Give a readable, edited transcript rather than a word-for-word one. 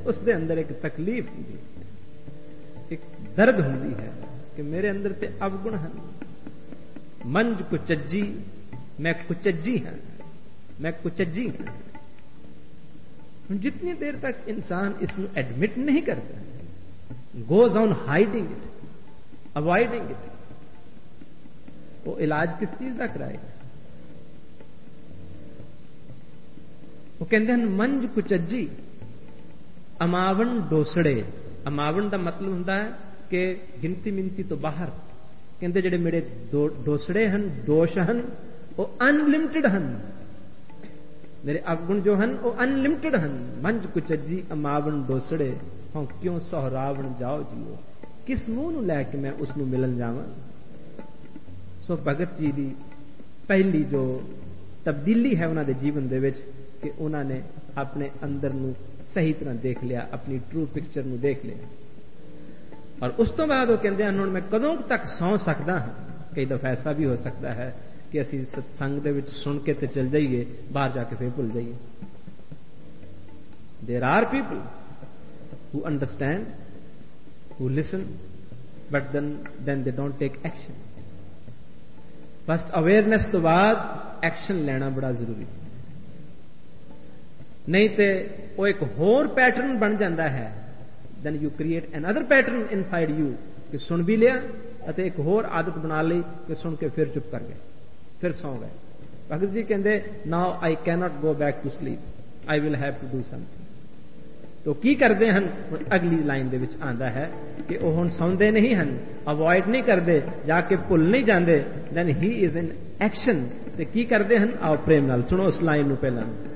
اس دے اندر ایک تکلیف ہوندی ہے, ایک درد ہوندی ہے کہ میرے اندر تے اوگن ہیں, منج کچجی میں کچجی ہاں, میں کچجی ہاں. جتنی دیر تک انسان اس کو ایڈمٹ نہیں کرتا, goes on hiding it, avoiding it, وہ علاج کس چیز کا کرائے گا؟ وہ کہتے ہیں منج کچجی اماون ڈوسڑے. اماون کا مطلب ہوتا ہے کہ گنتی منتی تو باہر. کہتے جڑے میرے ڈوسڑے ہیں, دوش ہیں, وہ انلمیٹڈ ہیں. میرے اوگن جو ہیں وہ انلمیٹڈ ہیں. منج کچجی اماون ڈوسڑے ہوں کیوں سہراون جاؤ جیو. کس منہ لے کے میں اس نو ملن جاواں؟ سو بھگت جی دی پہلی جو تبدیلی ہے انہوں دے جیون دے وچ کہ انہوں نے اپنے اندر نو صحیح طرح دیکھ لیا, اپنی ٹرو پکچر نو دیکھ لیا. اور اس تو بعد وہ کہتے ہیں ہن میں کدوں تک سو سکدا ہاں. کئی دفعہ ایسا بھی ہو سکتا ہے کہ اسی ستسنگ دے وچ سن کے تے چل جائیے, باہر جا کے پھر بھول جائیے. There are people who understand, who listen, but then they don't take action. First awareness تو بعد ایکشن لینا بڑا ضروری, نہیں تے وہ ایک ہور پیٹرن بن جاتا ہے. then you create another pattern inside you کہ سن بھی لیا تے ایک ہور عادت بنا لی کہ سن کے پھر چپ کر گئے, پھر سو گئے. بھگت جی کہندے now I cannot go back to sleep, I will have to do something. تو کی کرتے ہیں اگلی لائن دے وچ آندا ہے کہ وہ ہن سوندے نہیں ہیں, اوائڈ نہیں کرتے, جا کے بھول نہیں جاندے. دین ہی از ان ایکشن. تے کی کرتے ہیں؟ آؤ پریم نال سنو اس لائن نو پہلا.